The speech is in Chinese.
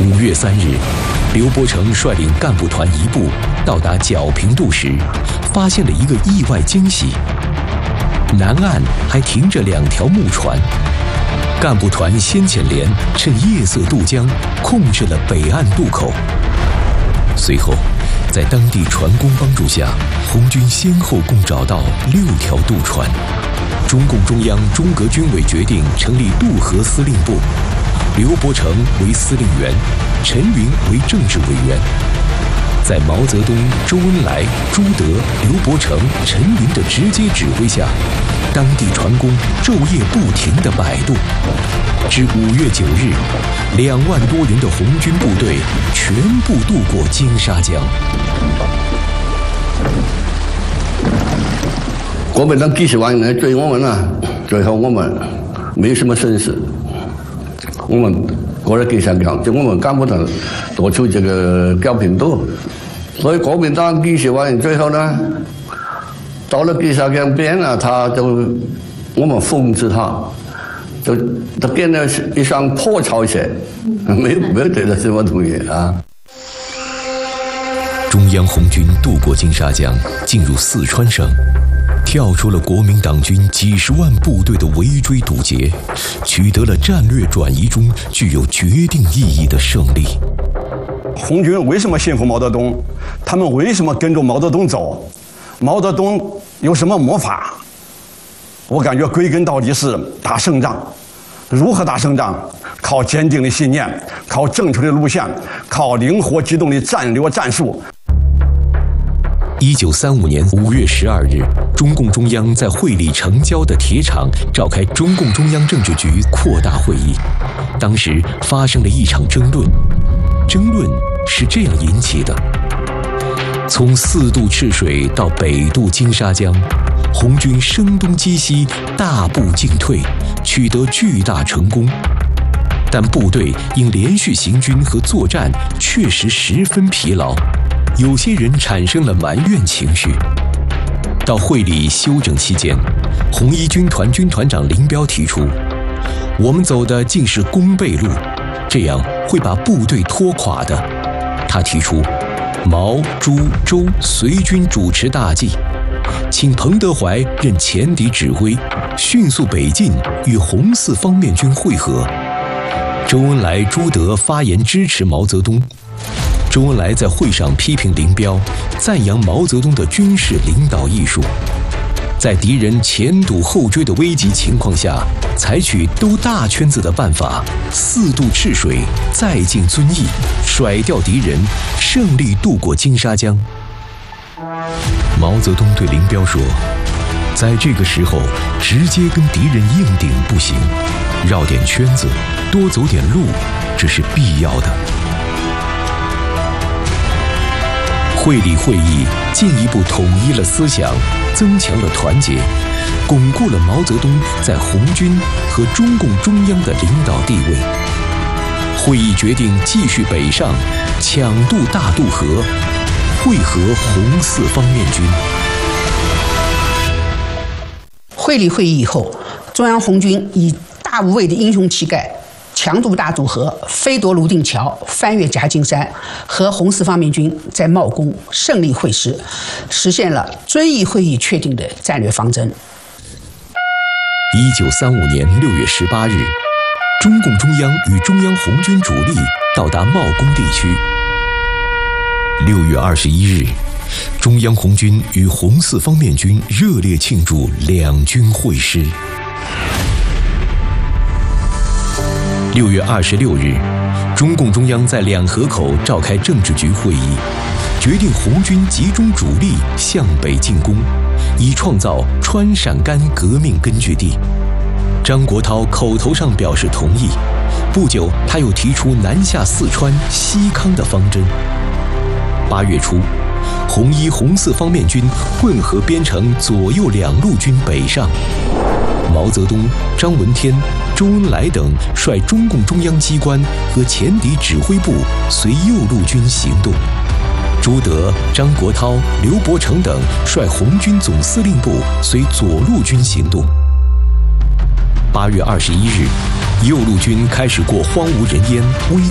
5月3日，刘伯承率领干部团一部到达皎平渡时，发现了一个意外惊喜：南岸还停着2条木船。干部团先遣连趁夜色渡江，控制了北岸渡口。随后，在当地船工帮助下，红军先后共找到6条渡船。中共中央中革军委决定成立渡河司令部，刘伯承为司令员，陈云为政治委员。在毛泽东、周恩来、朱德、刘伯承、陈云的直接指挥下，当地船工昼夜不停地摆渡。至5月9日，2万多人的红军部队全部渡过金沙江。 国民党继续往来追我们啊，最后我们没什么损失。我们过了金沙江，就我们干部团夺出这个皎平渡，所以国民党继续往来，最后呢，到了金沙江边了，我们封制他，他变了一双破草鞋，没有对他什么东西啊。 中央红军渡过金沙江，进入四川省，跳出了国民党军几十万部队的围追堵截，取得了战略转移中具有决定意义的胜利。 红军为什么信服毛泽东？他们为什么跟着毛泽东走？毛泽东有什么魔法？我感觉归根到底是打胜仗。如何打胜仗？靠坚定的信念，靠正确的路线，靠灵活机动的战略战术。 1935年5月12日，中共中央在会理城郊的铁厂召开中共中央政治局扩大会议。当时发生了一场争论，争论是这样引起的：从4渡赤水到北渡金沙江，红军声东击西，大步进退，取得巨大成功。但部队因连续行军和作战确实十分疲劳，有些人产生了埋怨情绪。到会理休整期间，红一军团军团长林彪提出，我们走的竟是弓背路，这样会把部队拖垮的。他提出毛、朱、周随军主持大计，请彭德怀任前敌指挥，迅速北进，与红四方面军会合。周恩来、朱德发言支持毛泽东。周恩来在会上批评林彪，赞扬毛泽东的军事领导艺术。在敌人前堵后追的危急情况下，采取兜大圈子的办法，4渡赤水，再进遵义，甩掉敌人，胜利渡过金沙江。毛泽东对林彪说，在这个时候直接跟敌人硬顶不行，绕点圈子，多走点路，这是必要的。会理会议进一步统一了思想，增强了团结，巩固了毛泽东在红军和中共中央的领导地位。会议决定继续北上，抢渡大渡河，会合红四方面军。 会理会议以后，中央红军以大无畏的英雄气概，强渡大渡河，飞夺泸定桥，翻越夹金山，和红四方面军在茂功胜利会师，实现了遵义会议确定的战略方针。 1935年6月18日，中共中央与中央红军主力到达茂功地区。6月21日，中央红军与红四方面军热烈庆祝两军会师。6月26日，中共中央在两河口召开政治局会议，决定红军集中主力向北进攻，以创造川陕甘革命根据地。张国焘口头上表示同意，不久他又提出南下四川、西康的方针。8月初，红一、红四方面军混合编成左右两路军北上。毛泽东、张闻天、周恩来等率中共中央机关和前敌指挥部随右路军行动，朱德、张国焘、刘伯承等率红军总司令部随左路军行动。8月21日，右路军开始过荒无人烟、危